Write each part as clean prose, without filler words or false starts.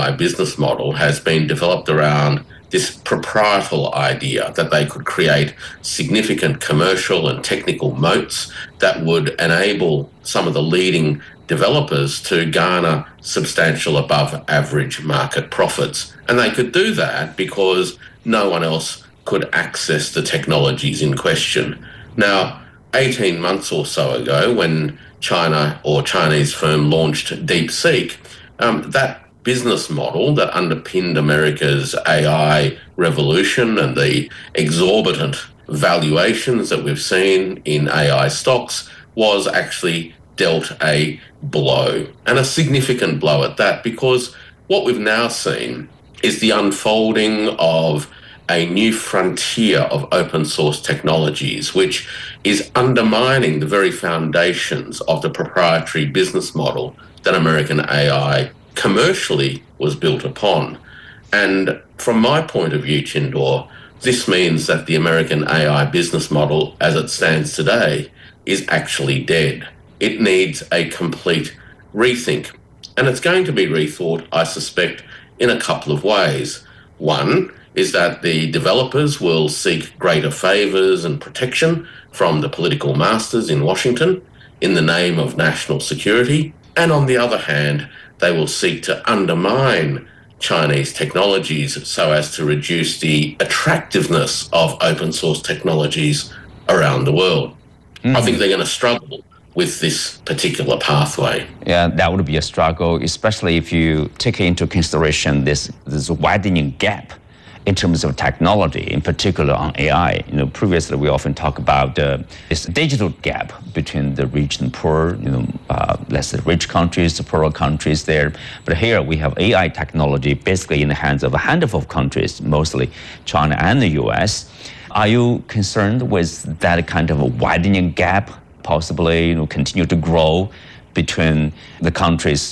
AI business model has been developed around this proprietal idea that they could create significant commercial and technical moats that would enable some of the leading developers to garner substantial above average market profits. And they could do that because no one else could access the technologies in question. Now, 18 months or so ago, when China or Chinese firm launched DeepSeek, that business model that underpinned America's AI revolution and the exorbitant valuations that we've seen in AI stocks was actually dealt a blow, and a significant blow at that, because what we've now seen is the unfolding of a new frontier of open source technologies, which is undermining the very foundations of the proprietary business model that American AI commercially was built upon. And from my point of view, Chindor, this means that the American AI business model as it stands today is actually dead. It needs a complete rethink. And it's going to be rethought, I suspect, in a couple of ways. One is that the developers will seek greater favours and protection from the political masters in Washington in the name of national security. And on the other hand, they will seek to undermine Chinese technologies so as to reduce the attractiveness of open source technologies around the world. I think they're going to struggle with this particular pathway. Yeah, that would be a struggle, especially if you take into consideration this widening gap in terms of technology, in particular on AI. Previously we often talk about this digital gap between the rich and poor, let's say rich countries, the poorer countries there. But here we have AI technology basically in the hands of a handful of countries, mostly China and the US. Are you concerned with that kind of a widening gap, possibly continue to grow between the countries,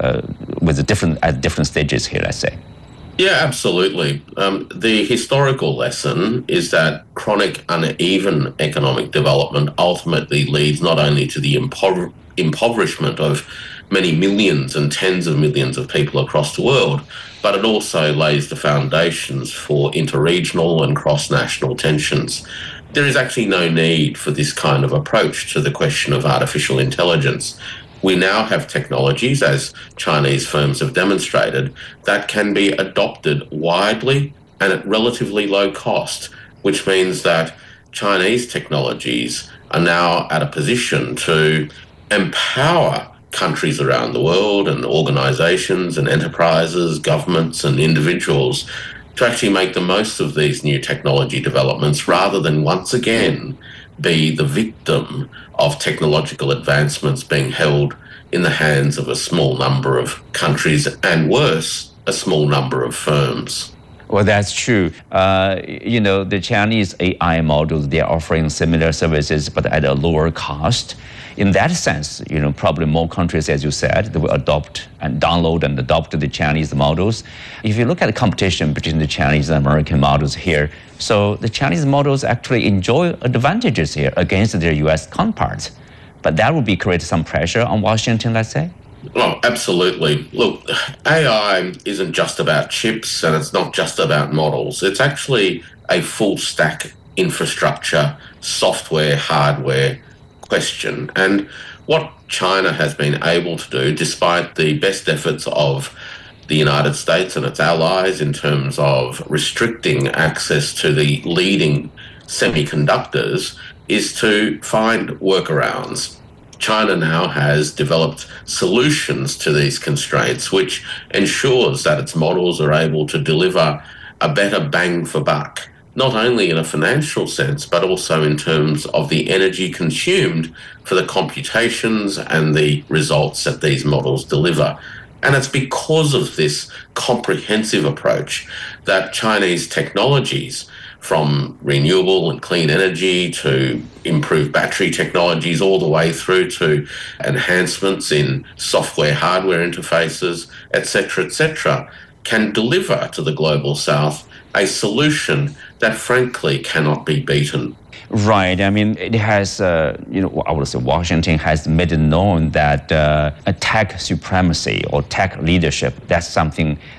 with at different stages here, let's say? Yeah, absolutely. The historical lesson is that chronic uneven economic development ultimately leads not only to the impoverishment of many millions and tens of millions of people across the world, but it also lays the foundations for interregional and cross-national tensions. There is actually no need for this kind of approach to the question of artificial intelligence. We now have technologies, as Chinese firms have demonstrated, that can be adopted widely and at relatively low cost, which means that Chinese technologies are now at a position to empower countries around the world and organisations and enterprises, governments and individuals to actually make the most of these new technology developments rather than once again be the victim of technological advancements being held in the hands of a small number of countries and, worse, a small number of firms. Well, that's true. The Chinese AI models, they're offering similar services, but at a lower cost. In that sense, probably more countries, as you said, they will adopt and download and adopt the Chinese models. If you look at the competition between the Chinese and American models here, so the Chinese models actually enjoy advantages here against their US counterparts. But that would create some pressure on Washington, let's say? Well, absolutely. Look, AI isn't just about chips and it's not just about models. It's actually a full stack infrastructure, software, hardware question. And what China has been able to do, despite the best efforts of the United States and its allies in terms of restricting access to the leading semiconductors, is to find workarounds. China now has developed solutions to these constraints, which ensures that its models are able to deliver a better bang for buck, not only in a financial sense, but also in terms of the energy consumed for the computations and the results that these models deliver. And it's because of this comprehensive approach that Chinese technologies, from renewable and clean energy to improved battery technologies, all the way through to enhancements in software, hardware interfaces, etc., can deliver to the Global South a solution that frankly cannot be beaten. Right. I mean, it has, I would say Washington has made it known that a tech supremacy or tech leadership, that's something